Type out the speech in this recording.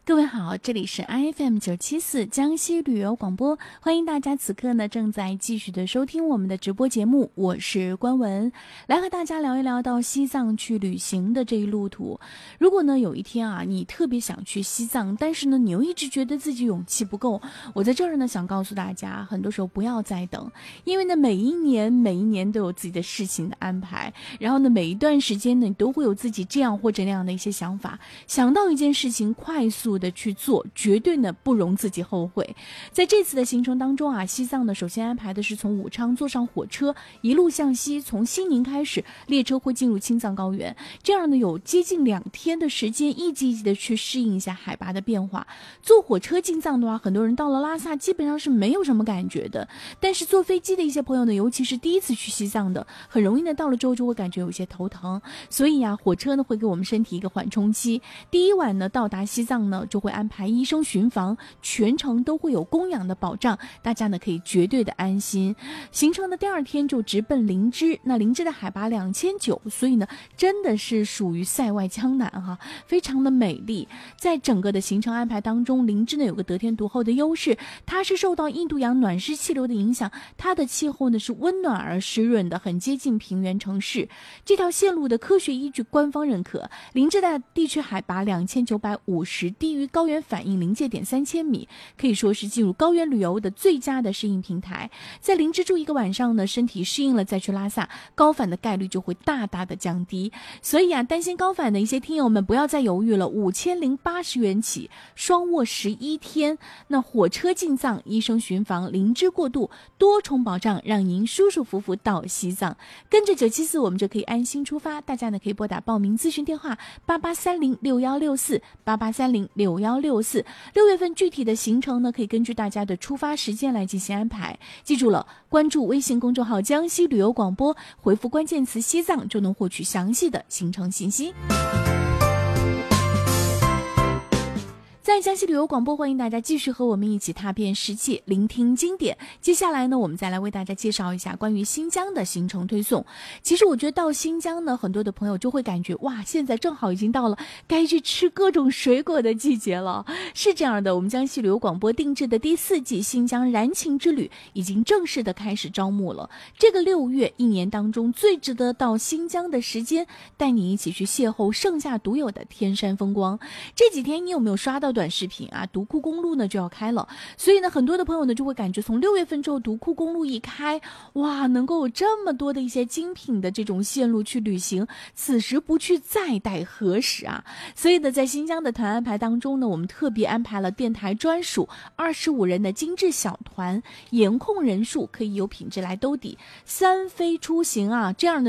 各位好，这里是 IFM974 江西旅游广播，欢迎大家此刻呢正在继续的收听我们的直播节目，我是关文，来和大家聊一聊到西藏去旅行的这一路途。如果呢有一天啊，你特别想去西藏，但是呢你又一直觉得自己勇气不够，我在这儿呢想告诉大家，很多时候不要再等，因为呢每一年都有自己的事情的安排，然后呢每一段时间呢你都会有自己这样或者那样的一些想法，想到一件事情快速的去做，绝对呢不容自己后悔。在这次的行程当中啊，西藏呢首先安排的是从武昌坐上火车，一路向西，从西宁开始，列车会进入青藏高原，这样呢有接近2天的时间，一级一级的去适应一下海拔的变化。坐火车进藏的话，很多人到了拉萨基本上是没有什么感觉的，但是坐飞机的一些朋友呢，尤其是第一次去西藏的，很容易呢到了之后就会感觉有些头疼，所以啊，火车呢会给我们身体一个缓冲期。第一晚呢到达西藏呢，就会安排医生巡房，全程都会有供氧的保障，大家呢可以绝对的安心。行程的第2天就直奔林芝，那林芝的海拔2900，所以呢真的是属于塞外江南哈，非常的美丽。在整个的行程安排当中，林芝呢有个得天独厚的优势，它是受到印度洋暖湿气流的影响，它的气候呢是温暖而湿润的，很接近平原城市。这条线路的科学依据官方认可，林芝的地区海拔2950，低于高原反应临界点3000米，可以说是进入高原旅游的最佳的适应平台。在林芝住1个晚上呢，身体适应了再去拉萨，高反的概率就会大大的降低。所以啊，担心高反的一些听友们不要再犹豫了，5080元起，双卧11天。那火车进藏，医生巡房，林芝过渡，多重保障，让您舒舒服服到西藏。跟着974，我们就可以安心出发。大家呢可以拨打报名咨询电话8830616488306164。6月份具体的行程呢，可以根据大家的出发时间来进行安排。记住了，关注微信公众号江西旅游广播，回复关键词西藏，就能获取详细的行程信息。在江西旅游广播，欢迎大家继续和我们一起踏遍世界，聆听经典。接下来呢，我们再来为大家介绍一下关于新疆的行程推送。其实我觉得到新疆呢，很多的朋友就会感觉哇，现在正好已经到了该去吃各种水果的季节了。是这样的，我们江西旅游广播定制的第4季新疆燃情之旅已经正式的开始招募了。这个6月1年当中最值得到新疆的时间，带你一起去邂逅盛夏独有的天山风光。这几天你有没有刷到短视频啊？独库公路呢就要开了，所以呢很多的朋友呢就会感觉从6月份之后独库公路一开，哇，能够有这么多的一些精品的这种线路去旅行，此时不去再待何时啊？所以呢在新疆的团安排当中呢，我们特别安排了电台专属25人的精致小团，严控人数，可以有品质来兜底，3飞出行啊，这样的